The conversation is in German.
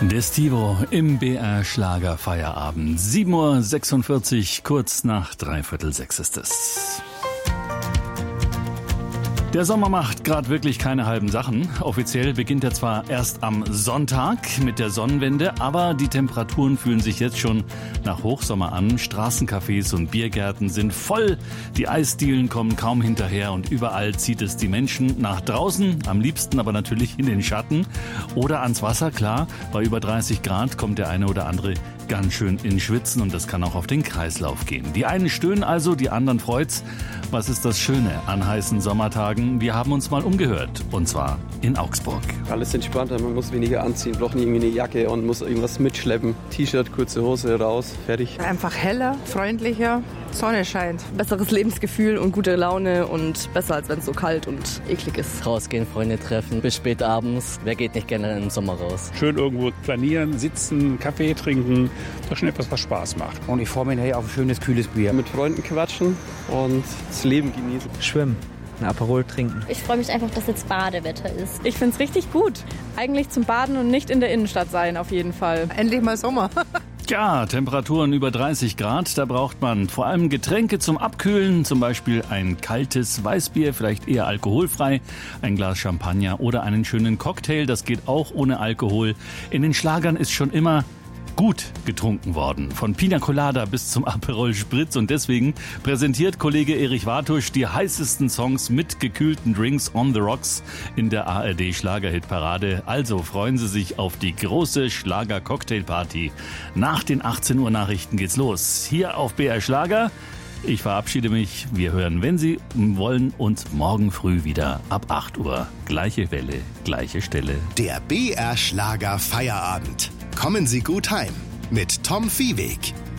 Destivo im BR Schlager Feierabend. 7:46 Uhr, kurz nach 5:45 ist es. Der Sommer macht gerade wirklich keine halben Sachen. Offiziell beginnt er zwar erst am Sonntag mit der Sonnenwende, aber die Temperaturen fühlen sich jetzt schon nach Hochsommer an. Straßencafés und Biergärten sind voll, die Eisdielen kommen kaum hinterher und überall zieht es die Menschen nach draußen, am liebsten aber natürlich in den Schatten oder ans Wasser. Klar, bei über 30 Grad kommt der eine oder andere ganz schön in Schwitzen und das kann auch auf den Kreislauf gehen. Die einen stöhnen also, die anderen freut's. Was ist das Schöne an heißen Sommertagen? Wir haben uns mal umgehört, und zwar in Augsburg. Alles entspannter, man muss weniger anziehen, braucht nicht irgendwie eine Jacke und muss irgendwas mitschleppen. T-Shirt, kurze Hose, raus, fertig. Einfach heller, freundlicher, Sonne scheint. Besseres Lebensgefühl und gute Laune und besser, als wenn es so kalt und eklig ist. Rausgehen, Freunde treffen, bis spät abends. Wer geht nicht gerne im Sommer raus? Schön irgendwo planieren, sitzen, Kaffee trinken. Das ist schon etwas, was Spaß macht. Und ich freue mich nachher auf ein schönes, kühles Bier. Mit Freunden quatschen und das Leben genießen. Schwimmen, ein Aperol trinken. Ich freue mich einfach, dass jetzt Badewetter ist. Ich finde es richtig gut. Eigentlich zum Baden und nicht in der Innenstadt sein, auf jeden Fall. Endlich mal Sommer. Ja, Temperaturen über 30 Grad, da braucht man vor allem Getränke zum Abkühlen, zum Beispiel ein kaltes Weißbier, vielleicht eher alkoholfrei, ein Glas Champagner oder einen schönen Cocktail, das geht auch ohne Alkohol. In den Schlagern ist schon immer gut getrunken worden, von Pina Colada bis zum Aperol Spritz, und deswegen präsentiert Kollege Erich Wartusch die heißesten Songs mit gekühlten Drinks on the Rocks in der ARD Schlagerhitparade. Also freuen Sie sich auf die große Schlager-Cocktail-Party. Nach den 18 Uhr Nachrichten geht's los, hier auf BR Schlager. Ich verabschiede mich. Wir hören, wenn Sie wollen, uns morgen früh wieder ab 8 Uhr. Gleiche Welle, gleiche Stelle. Der BR Schlager Feierabend. Kommen Sie gut heim mit Tom Viehweg.